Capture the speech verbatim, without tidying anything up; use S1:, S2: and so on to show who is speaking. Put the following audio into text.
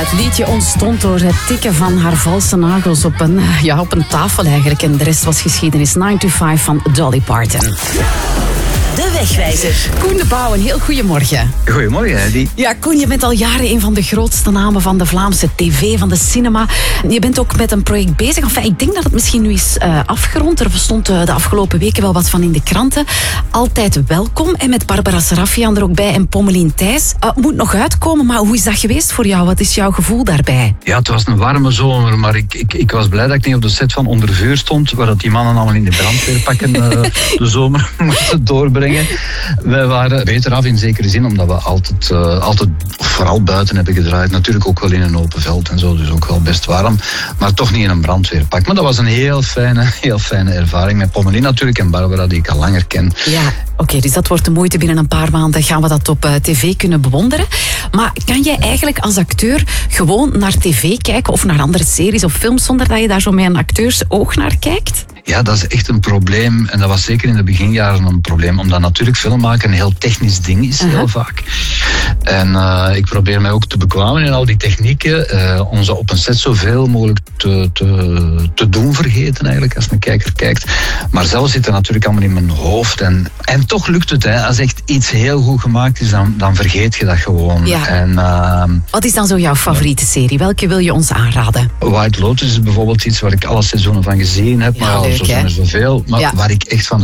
S1: Het liedje ontstond door het tikken van haar valse nagels op een, ja, op een tafel eigenlijk. En de rest was geschiedenis. nine to five van Dolly Parton.
S2: De Wegwijzer.
S1: Koen de Pauw, een heel goedemorgen.
S3: Goedemorgen, Heidi.
S1: Ja, Koen, je bent al jaren een van de grootste namen van de Vlaamse tv, van de cinema. Je bent ook met een project bezig. Enfin, ik denk dat het misschien nu is uh, afgerond. Er stond uh, de afgelopen weken wel wat van in de kranten. Altijd welkom. En met Barbara Sarafian er ook bij en Pommelien Thijs. Uh, moet nog uitkomen, maar hoe is dat geweest voor jou? Wat is jouw gevoel daarbij?
S3: Ja, het was een warme zomer, maar ik, ik, ik was blij dat ik niet op de set van Onder Vuur stond, waar dat die mannen allemaal in de brandweerpakken uh, de zomer moesten doorbrengen. Wij waren beter af in zekere zin, omdat we altijd, uh, altijd vooral buiten hebben gedraaid. Natuurlijk ook wel in een open veld en zo, dus ook wel best warm. Maar toch niet in een brandweerpak. Maar dat was een heel fijne, heel fijne ervaring met Pommelien natuurlijk en Barbara, die ik al langer ken.
S1: Ja, oké, okay, dus dat wordt de moeite. Binnen een paar maanden gaan we dat op uh, tv kunnen bewonderen. Maar kan jij eigenlijk als acteur gewoon naar tv kijken of naar andere series of films zonder dat je daar zo met een acteursoog naar kijkt?
S3: Ja, dat is echt een probleem. En dat was zeker in de beginjaren een probleem. Omdat natuurlijk filmmaken een heel technisch ding is, uh-huh. heel vaak. En uh, ik probeer mij ook te bekwamen in al die technieken. Uh, om ze op een set zoveel mogelijk te, te, te doen vergeten eigenlijk, als een kijker kijkt. Maar zelf zit er natuurlijk allemaal in mijn hoofd. En, en toch lukt het. Hè. Als echt iets heel goed gemaakt is, dan, dan vergeet je dat gewoon.
S1: Ja.
S3: En, uh,
S1: Wat is dan zo jouw favoriete serie? Welke wil je ons aanraden?
S3: White Lotus is bijvoorbeeld iets waar ik alle seizoenen van gezien heb.
S1: Ja,
S3: maar
S1: leuk,
S3: zo zijn er zoveel. Maar
S1: ja.
S3: waar ik echt van